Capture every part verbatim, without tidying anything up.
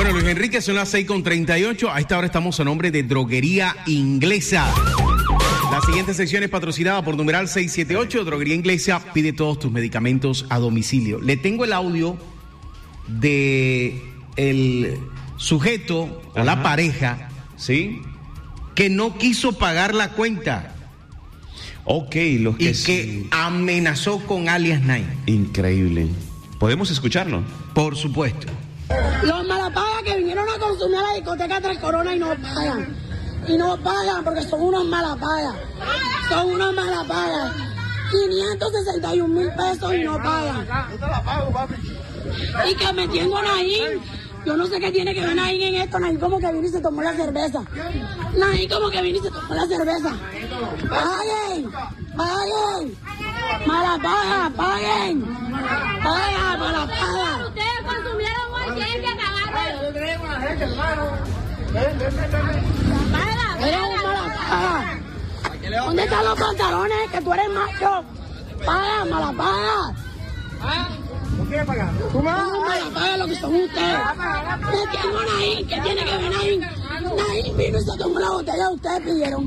Bueno, Luis Enrique, son las seis con treinta y ocho. A esta hora estamos a nombre de Droguería Inglesa. La siguiente sección es patrocinada por numeral seiscientos setenta y ocho. Droguería Inglesa pide todos tus medicamentos a domicilio. Le tengo el audio de el sujeto o la pareja, ¿sí?, que no quiso pagar la cuenta. Ok, los que y sí. que amenazó con alias Nine. Increíble. ¿Podemos escucharlo? Por supuesto. Los malapagas que vinieron a consumir a la discoteca Tres Coronas y no pagan. Y no pagan porque son unos malapagas. Son unos malapagas. quinientos sesenta y un mil pesos y no pagan. Y que metiendo a Naín. Yo no sé qué tiene que ver Naín en esto. Naín como que vino y se tomó la cerveza. Naín como que vino y se tomó la cerveza. ¡Paguen! ¡Paguen! ¡Malapaga! ¡Paguen! ¡Paguen! ¡Malapaga! Ustedes consumieron hoy, tienen que pagar. Yo tengo una gente, hermano. Ven, ven, ven, ven. Eres un malapaga. ¿Dónde están los pantalones? Que tú eres macho. ¡Paga! ¡Malapaga! ¿No quieres pagar? Tú me vas a pagar lo que son ustedes. Me tengo a Naín. ¿Qué tiene que ver Naín? Naín vino y se tomó la botella que ustedes pidieron.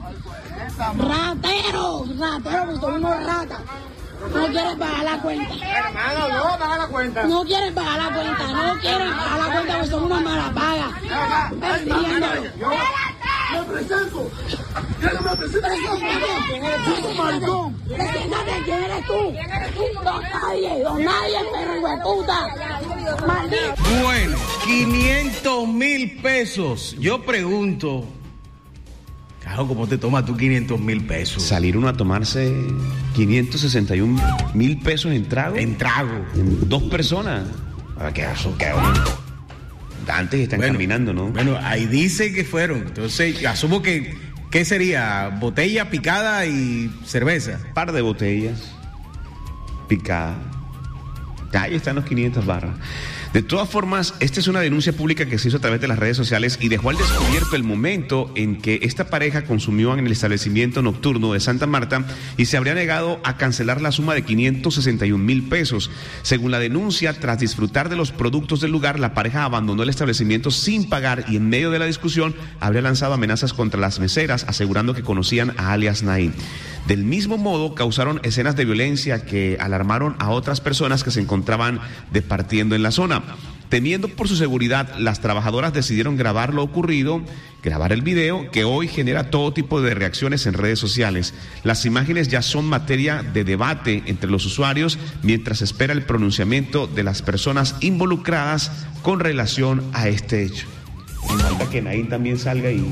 Rateros, rateros, porque son unos ratas. No quieren pagar la cuenta. Hermano, no pagar la cuenta. No quieren pagar la cuenta, no quieren pagar la cuenta porque son unos malapagas. Persiguiéndolo. ¡Me presento! ¡Que no me presento! ¡Preséntate! maricón! ¡Preséntate! ¿Quién eres tú? ¿Quién eres tú? ¡Don nadie! ¡Don nadie, perro hueputa! ¡Maldito! Bueno, quinientos mil pesos. Yo pregunto, Cajo, ¿cómo te tomas tú quinientos mil pesos? Salir uno a tomarse quinientos sesenta y un mil pesos en trago. En trago. En dos personas. ¿Para qué eso? ¿Qué? Antes están bueno, caminando, ¿no? Bueno, ahí dice que fueron. Entonces, asumo que, ¿qué sería? Botella picada y cerveza. Par de botellas picadas. Ahí están los quinientas barras. De todas formas, esta es una denuncia pública que se hizo a través de las redes sociales y dejó al descubierto el momento en que esta pareja consumió en el establecimiento nocturno de Santa Marta y se habría negado a cancelar la suma de quinientos sesenta y un mil pesos. Según la denuncia, tras disfrutar de los productos del lugar, la pareja abandonó el establecimiento sin pagar y en medio de la discusión habría lanzado amenazas contra las meseras, asegurando que conocían a alias Naín. Del mismo modo, causaron escenas de violencia que alarmaron a otras personas que se encontraban departiendo en la zona. Temiendo por su seguridad, las trabajadoras decidieron grabar lo ocurrido, grabar el video, que hoy genera todo tipo de reacciones en redes sociales. Las imágenes ya son materia de debate entre los usuarios, mientras se espera el pronunciamiento de las personas involucradas con relación a este hecho. Me falta que Naín también salga y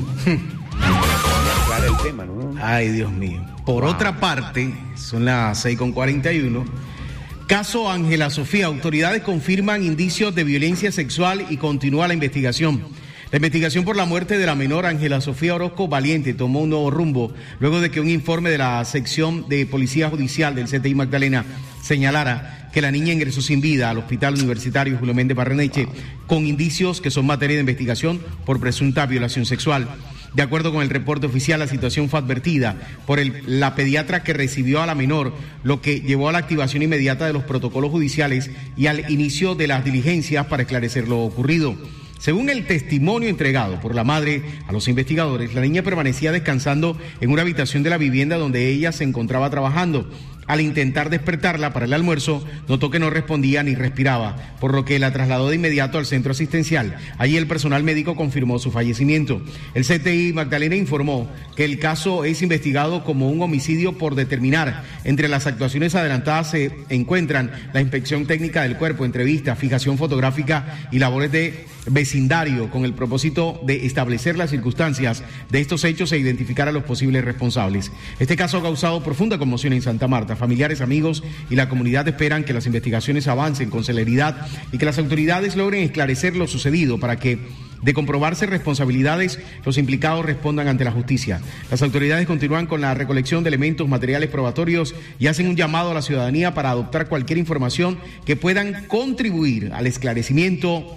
aclare el tema, ¿no? Ay, Dios mío. Por wow. Otra parte, son las seis con cuarenta y uno. Caso Ángela Sofía. Autoridades confirman indicios de violencia sexual y continúa la investigación. La investigación por la muerte de la menor Ángela Sofía Orozco Valiente tomó un nuevo rumbo luego de que un informe de la sección de Policía Judicial del C T I Magdalena señalara que la niña ingresó sin vida al Hospital Universitario Julio Méndez Barrenechea con indicios que son materia de investigación por presunta violación sexual. De acuerdo con el reporte oficial, la situación fue advertida por el, la pediatra que recibió a la menor, lo que llevó a la activación inmediata de los protocolos judiciales y al inicio de las diligencias para esclarecer lo ocurrido. Según el testimonio entregado por la madre a los investigadores, la niña permanecía descansando en una habitación de la vivienda donde ella se encontraba trabajando. Al intentar despertarla para el almuerzo, notó que no respondía ni respiraba, por lo que la trasladó de inmediato al centro asistencial. Allí el personal médico confirmó su fallecimiento. El C T I Magdalena informó que el caso es investigado como un homicidio por determinar. Entre las actuaciones adelantadas se encuentran la inspección técnica del cuerpo, entrevista, fijación fotográfica y labores de vecindario con el propósito de establecer las circunstancias de estos hechos e identificar a los posibles responsables. Este caso ha causado profunda conmoción en Santa Marta. Familiares, amigos y la comunidad esperan que las investigaciones avancen con celeridad y que las autoridades logren esclarecer lo sucedido para que, de comprobarse responsabilidades, los implicados respondan ante la justicia. Las autoridades continúan con la recolección de elementos materiales probatorios y hacen un llamado a la ciudadanía para adoptar cualquier información que puedan contribuir al esclarecimiento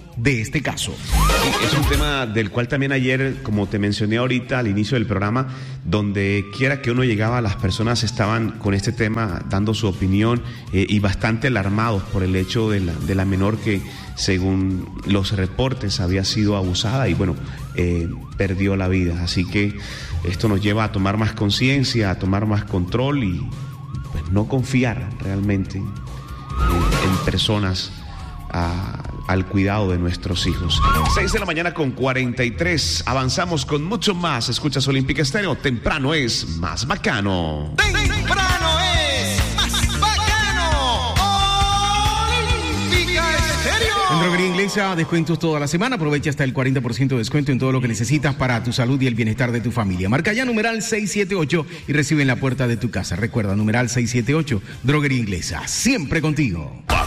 de este caso. Sí, es un tema del cual también ayer, como te mencioné ahorita al inicio del programa, donde quiera que uno llegaba, las personas estaban con este tema dando su opinión eh, y bastante alarmados por el hecho de la, de la menor que, según los reportes, había sido abusada y bueno, eh, perdió la vida. Así que esto nos lleva a tomar más conciencia, a tomar más control y pues no confiar realmente en, en personas a, al cuidado de nuestros hijos. seis de la mañana con cuarenta y tres. Avanzamos con mucho más. Escuchas Olímpica Estéreo. Temprano es más bacano. Temprano es más bacano. Olímpica Estéreo. En Droguería Inglesa, descuentos toda la semana. Aprovecha hasta el cuarenta por ciento de descuento en todo lo que necesitas para tu salud y el bienestar de tu familia. Marca ya numeral seiscientos setenta y ocho y recibe en la puerta de tu casa. Recuerda, numeral seiscientos setenta y ocho. Droguería Inglesa, siempre contigo.